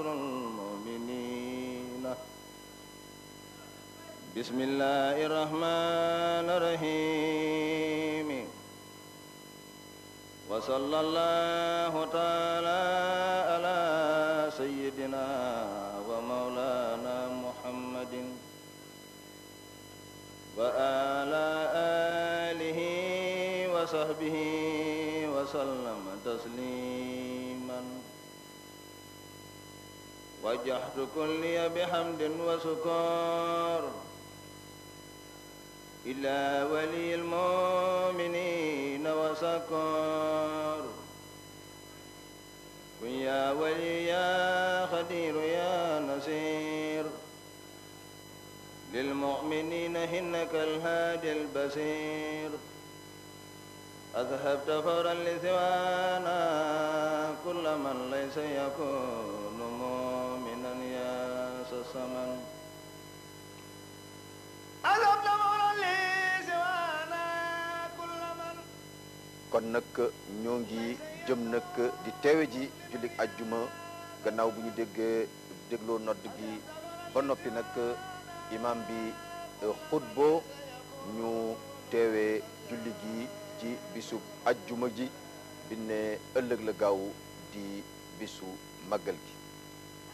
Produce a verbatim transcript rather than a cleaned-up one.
نصر المؤمنين بسم الله الرحمن الرحيم وصلى الله تعالى على سيدنا ومولانا محمد وعلى آله وصحبه وسلم تسليما وجهت كلي بحمد وسكر إلى ولي المؤمنين وسكر كن يا ولي يا خدير يا نصير للمؤمنين إنك الهادي البصير أذهبت فورا لسوانا كل من ليس يكون مؤمنا يا سسمن أذهبت فورا لسوانا كل من kon nag ñoo ngi jëm nag di teewe ji jullit ajjuma gannaaw bu ñu déggee dégloo nodd gi ba noppi nag imam bi xutbo ñu teewee julli gi ci bisu ajjuma ji bi ne ëllëg la gaaw di bisu màggal gi